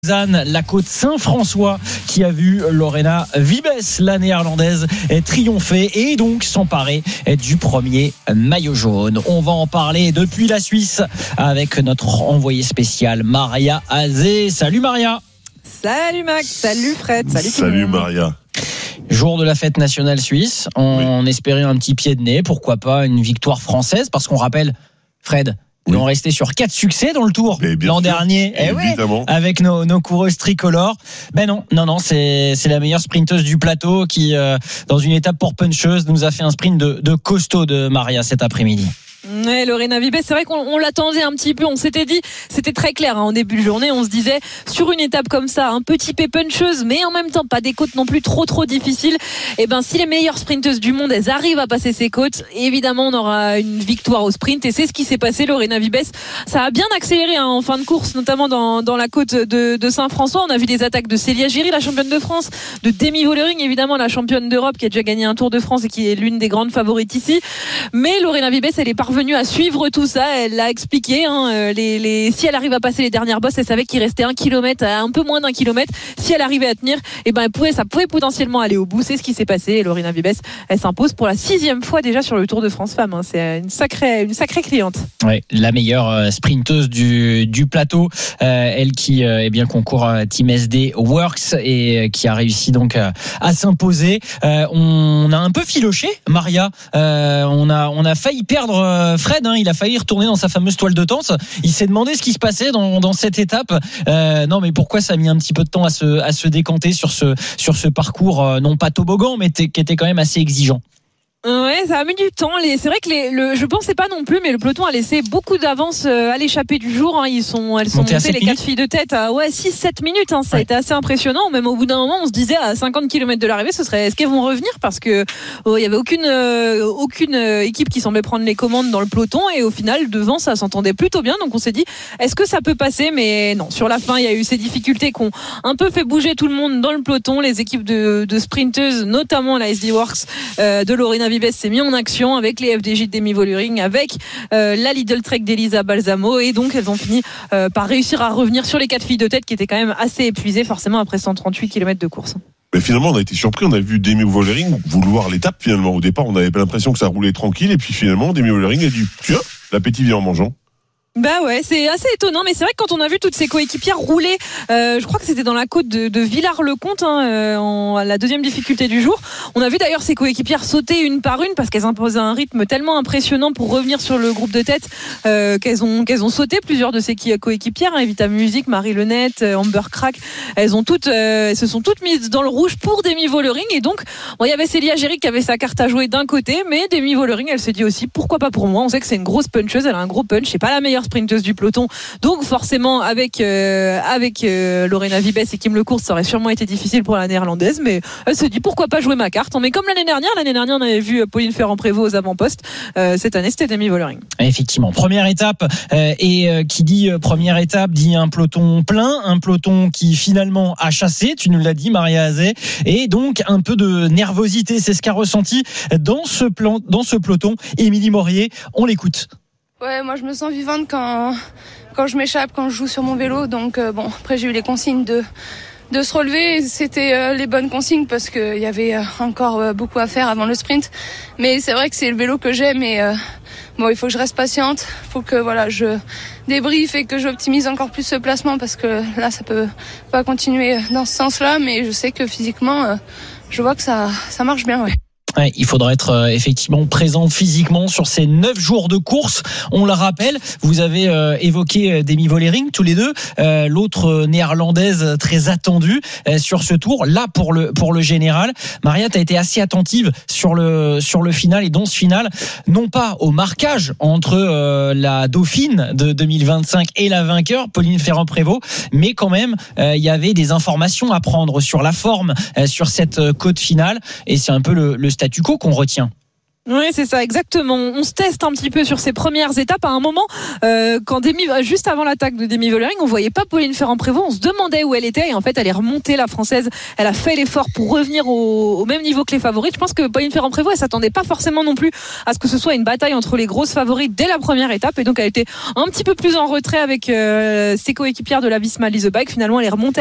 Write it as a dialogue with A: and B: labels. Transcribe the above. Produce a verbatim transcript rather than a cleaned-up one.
A: La côte Saint-François qui a vu Lorena Wiebes, la néerlandaise, triompher et donc s'emparer du premier maillot jaune. On va en parler depuis la Suisse avec notre envoyée spéciale Maria Azé. Salut Maria.
B: Salut Max, salut Fred, salut tout
C: Salut
B: le monde.
C: Maria.
A: Jour de la fête nationale suisse, on oui. espérait un petit pied de nez, pourquoi pas une victoire française, parce qu'on rappelle, Fred, oui. on restait sur quatre succès dans le Tour l'an sûr, dernier, eh oui, avec nos, nos coureuses tricolores. Ben non, non, non, c'est, c'est la meilleure sprinteuse du plateau qui, euh, dans une étape pour puncheuse, nous a fait un sprint de, de costaud de Maria cet après-midi.
B: Ouais, Lorena Wiebes, c'est vrai qu'on on l'attendait un petit peu, on s'était dit, c'était très clair hein, en début de journée, on se disait sur une étape comme ça, un petit peu puncheuse, mais en même temps pas des côtes non plus trop trop difficiles. Et ben si les meilleures sprinteuses du monde elles arrivent à passer ces côtes, évidemment on aura une victoire au sprint et c'est ce qui s'est passé. Lorena Wiebes, ça a bien accéléré hein, en fin de course, notamment dans dans la côte de, de Saint-François. On a vu des attaques de Célia Giry, la championne de France, de Demi Vollering évidemment la championne d'Europe qui a déjà gagné un Tour de France et qui est l'une des grandes favorites ici. Mais Lorena Wiebes, elle est parvenue à suivre tout ça, elle l'a expliqué hein, les, les, si elle arrive à passer les dernières bosses, elle savait qu'il restait un kilomètre, un peu moins d'un kilomètre, si elle arrivait à tenir, et ben elle pouvait, ça pouvait potentiellement aller au bout, c'est ce qui s'est passé. Et Lorena Wiebes, elle s'impose pour la sixième fois déjà sur le Tour de France Femmes, hein. C'est une sacrée, une sacrée cliente.
A: Ouais, la meilleure sprinteuse du, du plateau, euh, elle qui euh, eh bien concourt à Team S D Works et qui a réussi donc à, à s'imposer. Euh, on a un peu filoché, Maria, euh, on a on a failli perdre euh, Fred. Hein, il a failli retourner dans sa fameuse toile de tente. Il s'est demandé ce qui se passait dans, dans cette étape. Euh, non, mais pourquoi ça a mis un petit peu de temps à se, à se décanter sur ce, sur ce parcours, euh, non pas toboggan, mais t- qui était quand même assez exigeant.
B: Ouais, ça a mis du temps. Les, c'est vrai que les, le, je pensais pas non plus, mais le peloton a laissé beaucoup d'avance à l'échappée du jour. Hein. Ils sont, elles sont montées les quatre filles de tête à ouais six sept minutes. Hein. Ça ouais. a été assez impressionnant. Même au bout d'un moment, on se disait à cinquante kilomètres de l'arrivée, ce serait, est-ce qu'elles vont revenir parce que oh, il y avait aucune, euh, aucune équipe qui semblait prendre les commandes dans le peloton et au final devant ça s'entendait plutôt bien. Donc on s'est dit, est-ce que ça peut passer? Mais non. Sur la fin, il y a eu ces difficultés qui ont un peu fait bouger tout le monde dans le peloton. Les équipes de, de sprinteuses, notamment la S D Works euh, de Lorena Wiebes s'est mis en action avec les F D J de Demi Vollering, avec euh, la Lidl Trek d'Elisa Balsamo et donc elles ont fini euh, par réussir à revenir sur les quatre filles de tête qui étaient quand même assez épuisées forcément après cent trente-huit kilomètres de course.
C: Mais finalement on a été surpris, on a vu Demi Vollering vouloir l'étape finalement. Au départ on avait pas l'impression que ça roulait tranquille et puis finalement Demi Vollering a dit tiens, l'appétit vient en mangeant.
B: Bah ouais, c'est assez étonnant, mais c'est vrai que quand on a vu toutes ces coéquipières rouler, euh, je crois que c'était dans la côte de, de Villars-le-Comte, hein, euh, en, la deuxième difficulté du jour. On a vu d'ailleurs ces coéquipières sauter une par une parce qu'elles imposaient un rythme tellement impressionnant pour revenir sur le groupe de tête euh, qu'elles ont qu'elles ont sauté plusieurs de ces coéquipières, hein, Evita Music, Marie Lenette, Amber Crack. Elles ont toutes, euh, elles se sont toutes mises dans le rouge pour Demi Vollering et donc bon, il y avait Célia Giry qui avait sa carte à jouer d'un côté, mais Demi Vollering, elle s'est dit aussi pourquoi pas pour moi. On sait que c'est une grosse puncheuse, elle a un gros punch, c'est pas la meilleure sprinteuse du peloton, donc forcément avec euh, avec euh, Lorena Wiebes et Kim Le Course ça aurait sûrement été difficile pour la néerlandaise, mais elle se dit pourquoi pas jouer ma carte. Mais comme l'année dernière l'année dernière on avait vu Pauline Ferrand-Prévot aux avant-postes, euh, cette année c'était Demi Vollering.
A: Effectivement, première étape euh, et euh, qui dit euh, première étape dit un peloton plein, un peloton qui finalement a chassé, tu nous l'as dit Maria Azé, et donc un peu de nervosité, c'est ce qu'a ressenti dans ce plan, dans ce peloton Émilie Morier, on l'écoute.
D: Ouais, moi je me sens vivante quand quand je m'échappe, quand je joue sur mon vélo. Donc euh, bon, après j'ai eu les consignes de de se relever. C'était euh, les bonnes consignes parce que il y avait euh, encore euh, beaucoup à faire avant le sprint. Mais c'est vrai que c'est le vélo que j'aime et euh, bon, il faut que je reste patiente. Il faut que voilà, je débriefe et que j'optimise encore plus ce placement parce que là ça peut pas continuer dans ce sens-là. Mais je sais que physiquement, euh, je vois que ça ça marche bien. Ouais.
A: Ouais, il faudra être euh, effectivement présent physiquement sur ces neuf jours de course. On le rappelle, vous avez euh, évoqué euh, Demi Vollering tous les deux, euh, l'autre euh, néerlandaise très attendue euh, sur ce tour. Là pour le pour le général, Maria, tu as été assez attentive sur le sur le final et dans ce final, non pas au marquage entre euh, la dauphine de deux mille vingt-cinq et la vainqueur Pauline Ferrand-Prévot, mais quand même euh, il y avait des informations à prendre sur la forme euh, sur cette euh, côte finale et c'est un peu le, le statu quo qu'on retient.
B: Oui, c'est ça, exactement. On se teste un petit peu sur ces premières étapes. À un moment, euh, quand Demi, juste avant l'attaque de Demi Vollering, on voyait pas Pauline Ferrand-Prévot. On se demandait où elle était et en fait, elle est remontée, la Française. Elle a fait l'effort pour revenir au, au même niveau que les favorites. Je pense que Pauline Ferrand-Prévot, elle s'attendait pas forcément non plus à ce que ce soit une bataille entre les grosses favorites dès la première étape et donc elle était un petit peu plus en retrait avec euh, ses coéquipières de la Visma Lease a Bike. Finalement, elle est remontée